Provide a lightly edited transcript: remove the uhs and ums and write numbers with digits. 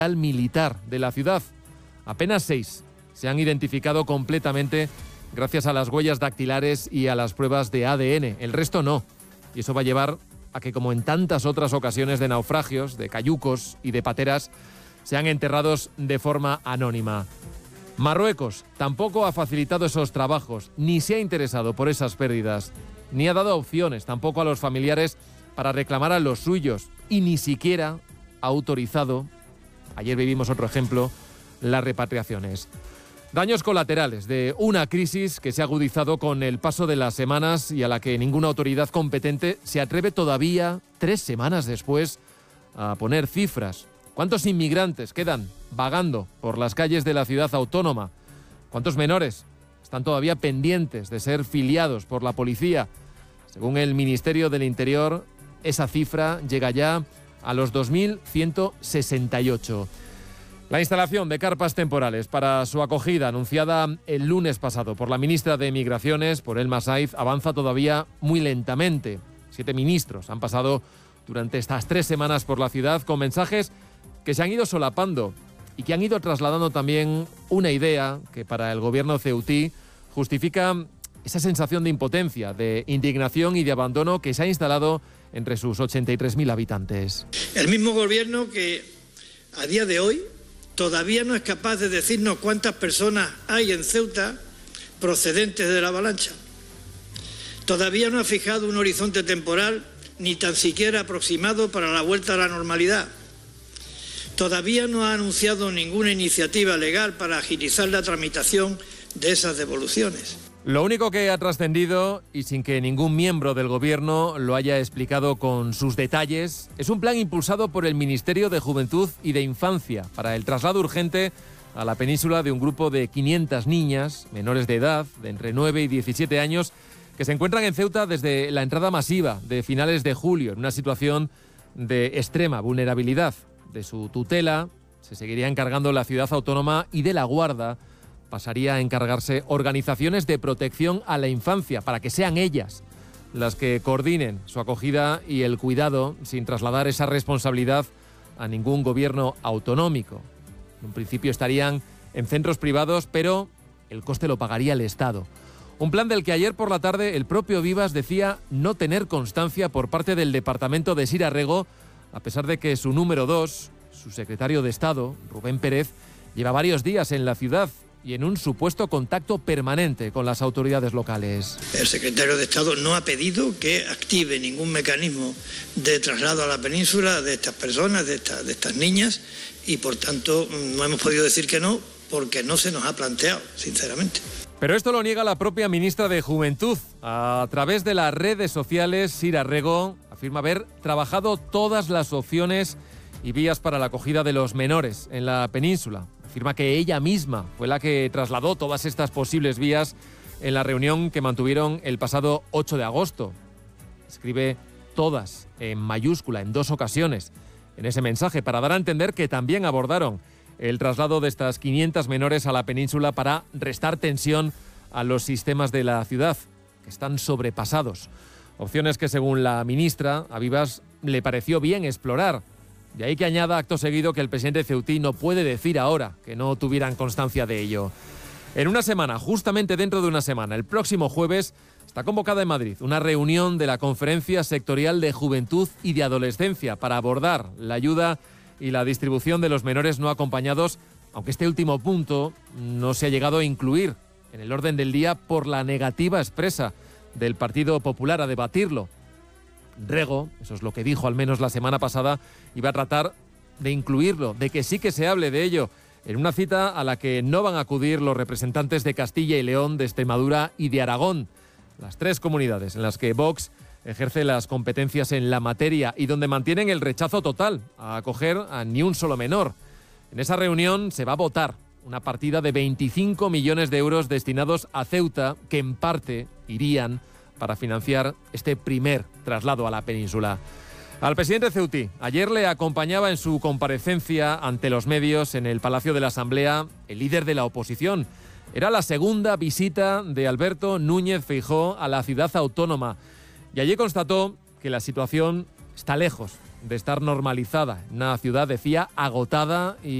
militar de la ciudad. Apenas 6 se han identificado completamente gracias a las huellas dactilares y a las pruebas de ADN. El resto no. Y eso va a llevar a que, como en tantas otras ocasiones de naufragios, de cayucos y de pateras, sean enterrados de forma anónima. Marruecos tampoco ha facilitado esos trabajos, ni se ha interesado por esas pérdidas, ni ha dado opciones tampoco a los familiares para reclamar a los suyos, y ni siquiera ha autorizado, ayer vivimos otro ejemplo, las repatriaciones. Daños colaterales de una crisis que se ha agudizado con el paso de las semanas y a la que ninguna autoridad competente se atreve todavía, 3 semanas después, a poner cifras. ¿Cuántos inmigrantes quedan vagando por las calles de la ciudad autónoma? ¿Cuántos menores están todavía pendientes de ser filiados por la policía? Según el Ministerio del Interior, esa cifra llega ya a los 2.168. La instalación de carpas temporales para su acogida, anunciada el lunes pasado por la ministra de Migraciones, por Elma Saiz, avanza todavía muy lentamente. 7 ministros han pasado durante estas 3 semanas por la ciudad con mensajes que se han ido solapando y que han ido trasladando también una idea que para el gobierno ceutí justifica esa sensación de impotencia, de indignación y de abandono que se ha instalado entre sus 83.000 habitantes. El mismo gobierno que a día de hoy todavía no es capaz de decirnos cuántas personas hay en Ceuta procedentes de la avalancha. Todavía no ha fijado un horizonte temporal ni tan siquiera aproximado para la vuelta a la normalidad. Todavía no ha anunciado ninguna iniciativa legal para agilizar la tramitación de esas devoluciones. Lo único que ha trascendido, y sin que ningún miembro del gobierno lo haya explicado con sus detalles, es un plan impulsado por el Ministerio de Juventud y de Infancia para el traslado urgente a la península de un grupo de 500 niñas menores de edad, de entre 9 y 17 años, que se encuentran en Ceuta desde la entrada masiva de finales de julio, en una situación de extrema vulnerabilidad. De su tutela se seguiría encargando la ciudad autónoma y de la guarda pasaría a encargarse organizaciones de protección a la infancia para que sean ellas las que coordinen su acogida y el cuidado sin trasladar esa responsabilidad a ningún gobierno autonómico. En un principio estarían en centros privados, pero el coste lo pagaría el Estado. Un plan del que ayer por la tarde el propio Vivas decía no tener constancia por parte del departamento de Sira Rego, a pesar de que su número 2, su secretario de Estado, Rubén Pérez, lleva varios días en la ciudad y en un supuesto contacto permanente con las autoridades locales. El secretario de Estado no ha pedido que active ningún mecanismo de traslado a la península de estas personas, de estas niñas, y por tanto no hemos podido decir que no, porque no se nos ha planteado, sinceramente. Pero esto lo niega la propia ministra de Juventud. A través de las redes sociales, Sira Rego afirma haber trabajado todas las opciones y vías para la acogida de los menores en la península. Afirma que ella misma fue la que trasladó todas estas posibles vías en la reunión que mantuvieron el pasado 8 de agosto. Escribe todas en mayúscula en 2 ocasiones en ese mensaje para dar a entender que también abordaron el traslado de estas 500 menores a la península para restar tensión a los sistemas de la ciudad, que están sobrepasados. Opciones que, según la ministra, a Vivas le pareció bien explorar. De ahí que añada acto seguido que el presidente ceutí no puede decir ahora que no tuvieran constancia de ello. En una semana, justamente dentro de una semana, el próximo jueves, está convocada en Madrid una reunión de la Conferencia Sectorial de Juventud y de Adolescencia para abordar la ayuda y la distribución de los menores no acompañados, aunque este último punto no se ha llegado a incluir en el orden del día por la negativa expresa del Partido Popular a debatirlo. Rego, eso es lo que dijo al menos la semana pasada, iba a tratar de incluirlo, de que sí que se hable de ello, en una cita a la que no van a acudir los representantes de Castilla y León, de Extremadura y de Aragón, las 3 comunidades en las que Vox ejerce las competencias en la materia y donde mantienen el rechazo total a acoger a ni un solo menor. En esa reunión se va a votar una partida de 25 millones de euros destinados a Ceuta, que en parte irían para financiar este primer traslado a la península. Al presidente ceutí ayer le acompañaba en su comparecencia ante los medios en el Palacio de la Asamblea el líder de la oposición. Era la segunda visita de Alberto Núñez Feijóo a la ciudad autónoma y allí constató que la situación está lejos de estar normalizada. Una ciudad, decía, agotada y